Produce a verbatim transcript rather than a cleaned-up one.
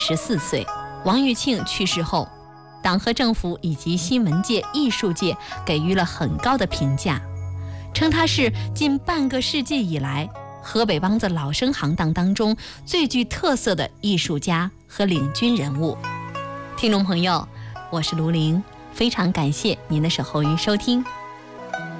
十四岁。王玉庆去世后，党和政府以及新闻界、艺术界给予了很高的评价，称他是近半个世纪以来河北梆子老生行当当中最具特色的艺术家和领军人物。听众朋友，我是卢玲，非常感谢您的守候与收听。